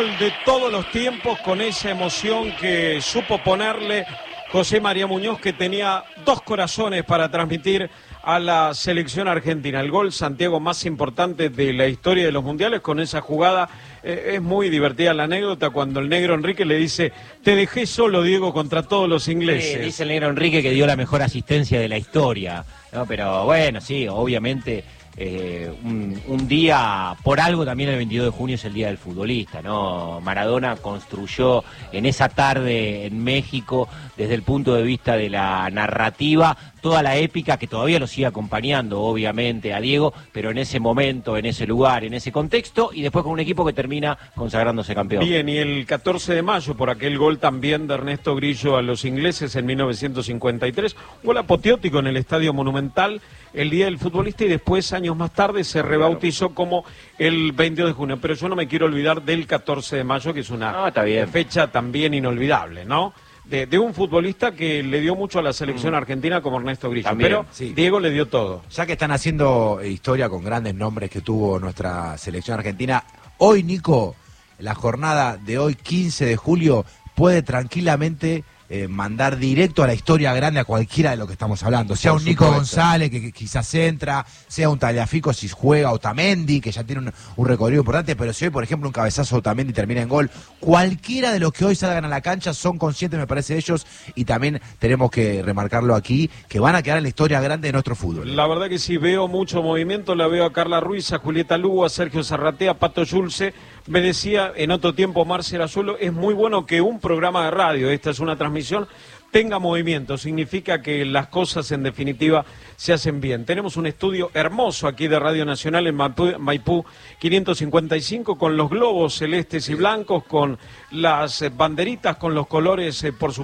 gol de todos los tiempos con esa emoción que supo ponerle José María Muñoz, que tenía dos corazones para transmitir a la selección argentina. El gol, Santiago, más importante de la historia de los mundiales. Con esa jugada es muy divertida la anécdota cuando el negro Enrique le dice: te dejé solo, Diego, contra todos los ingleses. Dice el negro Enrique que dio la mejor asistencia de la historia, ¿no? Pero bueno, sí, obviamente un día, por algo también el 22 de junio es el Día del Futbolista, ¿no? Maradona construyó en esa tarde en México, desde el punto de vista de la narrativa, toda la épica que todavía lo sigue acompañando, obviamente, a Diego, pero en ese momento, en ese lugar, en ese contexto, y después con un equipo que termina consagrándose campeón. Bien, y el 14 de mayo, por aquel gol también de Ernesto Grillo a los ingleses en 1953, gol apoteótico en el Estadio Monumental, el Día del Futbolista, y después, años más tarde, se rebautizó como el 22 de junio. Pero yo no me quiero olvidar del 14 de mayo, que es una fecha también inolvidable, ¿no? De un futbolista que le dio mucho a la selección argentina como Ernesto Grillo. También, pero sí, Diego le dio todo. Ya que están haciendo historia con grandes nombres que tuvo nuestra selección argentina, hoy, Nico, la jornada de hoy, 15 de julio, puede tranquilamente mandar directo a la historia grande a cualquiera de lo que estamos hablando. Sea un Nico González, que quizás entra, sea un Tagliafico si juega, Otamendi, que ya tiene un recorrido importante, pero si hoy, por ejemplo, un cabezazo de Otamendi termina en gol, cualquiera de los que hoy salgan a la cancha son conscientes, me parece, ellos, y también tenemos que remarcarlo aquí, que van a quedar en la historia grande de nuestro fútbol. La verdad que sí, veo mucho movimiento, la veo a Carla Ruiz, a Julieta Lugo, a Sergio Zarratea, a Pato Yulce. Me decía en otro tiempo Marcel Azuelo, es muy bueno que un programa de radio, esta es una transmisión, tenga movimiento, significa que las cosas en definitiva se hacen bien. Tenemos un estudio hermoso aquí de Radio Nacional en Maipú 555, con los globos celestes y blancos, con las banderitas, con los colores, por supuesto.